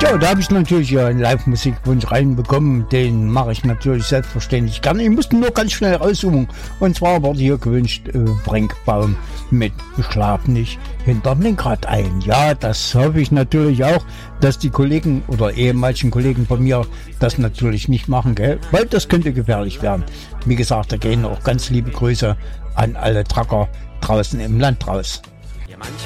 Ja, da habe ich natürlich ja einen Live-Musikwunsch reinbekommen. Den mache ich natürlich selbstverständlich gerne. Ich musste nur ganz schnell raussuchen. Und zwar wurde hier gewünscht Brenkbaum mit Schlaf nicht hinterm Lenkrad ein. Ja, das hoffe ich natürlich auch, dass die Kollegen oder ehemaligen Kollegen von mir das natürlich nicht machen, gell? Weil das könnte gefährlich werden. Wie gesagt, da gehen auch ganz liebe Grüße an alle Trucker draußen im Land raus.